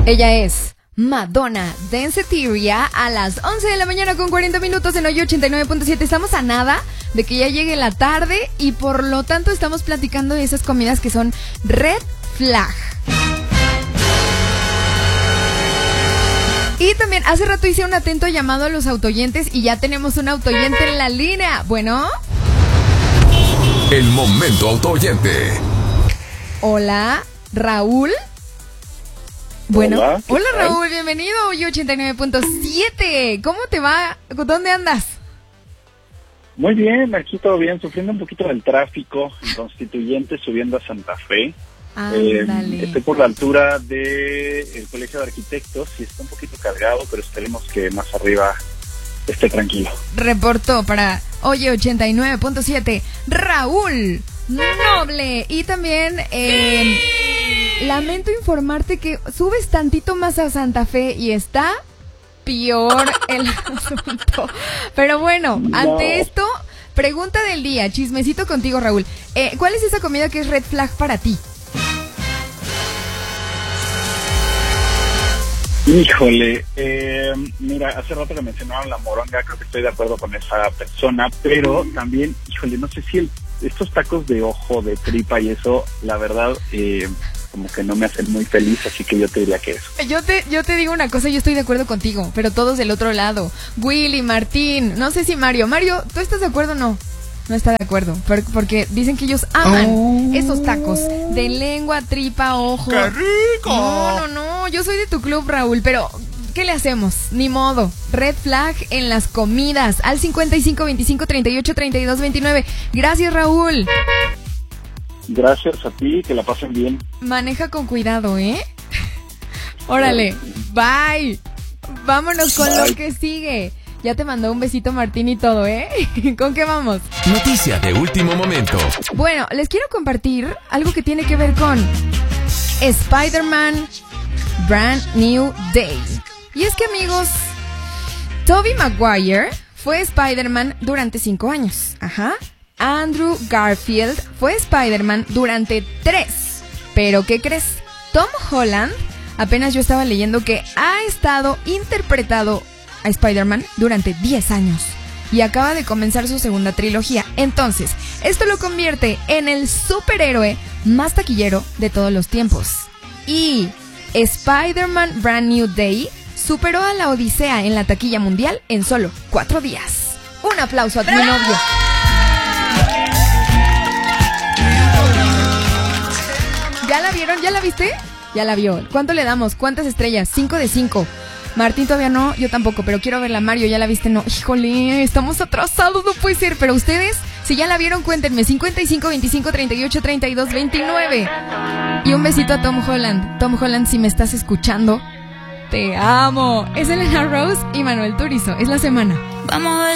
Ella es Madonna Danceteria a las 11 de la mañana con 40 minutos en hoy 89.7. Estamos a nada de que ya llegue la tarde y por lo tanto estamos platicando de esas comidas que son red flag. Y también hace rato hice un atento llamado a los autoyentes y ya tenemos un autoyente en la línea. Bueno. El momento autoyente. Hola, Raúl. Bueno, hola tal? Raúl, bienvenido a hoy 89.7. ¿Cómo te va? ¿Dónde andas? Muy bien, aquí todo bien, sufriendo un poquito del tráfico en Constituyente, subiendo a Santa Fe. Ándale. Estoy por la altura del Colegio de Arquitectos y está un poquito cargado, pero esperemos que más arriba esté tranquilo. Reportó para hoy 89.7 Raúl Noble. Y también lamento informarte que subes tantito más a Santa Fe y está peor el asunto. Pero bueno, ante esto, pregunta del día, chismecito contigo, Raúl. ¿Cuál es esa comida que es red flag para ti? Híjole, mira, hace rato que mencionaron la moronga, creo que estoy de acuerdo con esa persona, pero también, híjole, no sé si estos tacos de ojo, de tripa y eso, la verdad, como que no me hacen muy feliz, así que yo te diría que eso. Yo te digo una cosa, yo estoy de acuerdo contigo, pero todos del otro lado. Willy, Martín, no sé si Mario. Mario, ¿tú estás de acuerdo o no? No está de acuerdo, porque dicen que ellos aman esos tacos de lengua, tripa, ojo. ¡Qué rico! No, yo soy de tu club, Raúl, pero ¿qué le hacemos? Ni modo. Red flag en las comidas al 55 25 38 32 29. Gracias, Raúl. Gracias a ti, que la pasen bien. Maneja con cuidado, ¿eh? Órale, bye. Vámonos con lo que sigue. Ya te mandó un besito Martín y todo, ¿eh? ¿Con qué vamos? Noticia de último momento. Bueno, les quiero compartir algo que tiene que ver con Spider-Man Brand New Day. Y es que, amigos, Tobey Maguire fue Spider-Man durante 5 años. Ajá. Andrew Garfield fue Spider-Man durante 3. Pero, ¿qué crees? Tom Holland, apenas yo estaba leyendo que ha estado interpretado a Spider-Man durante 10 años y acaba de comenzar su segunda trilogía. Entonces, esto lo convierte en el superhéroe más taquillero de todos los tiempos. Y Spider-Man Brand New Day superó a la Odisea en la taquilla mundial en solo 4 días. Un aplauso a mi novio. ¿Ya la vieron? ¿Ya la viste? Ya la vio. ¿Cuánto le damos? ¿Cuántas estrellas? 5 de 5. Martín todavía no, yo tampoco, pero quiero verla. Mario, ¿ya la viste? No, híjole, estamos atrasados, no puede ser. Pero ustedes, si ya la vieron, cuéntenme. 55 25 38 32 29. Y un besito a Tom Holland. Tom Holland, si me estás escuchando, te amo. Es Elena Rose y Manuel Turizo. Es la semana. Vamos a ver.